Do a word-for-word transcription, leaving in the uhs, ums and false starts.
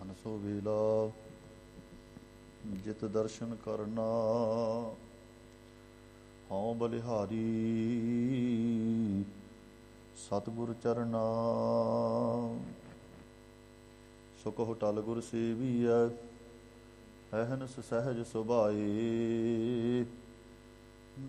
ਸੋ ਵੇਲਾ ਜਿਤ ਦਰਸ਼ਨ ਕਰਨਾ, ਹਉ ਬਲਿਹਾਰੀ ਸਤਿਗੁਰ ਚਰਨਾ। ਸੋ ਕਹੋ ਟਲ ਗੁਰ ਸੇਵੀਐ, ਅਹਨਿਸ ਸਹਿਜ ਸੁਭਾਏ।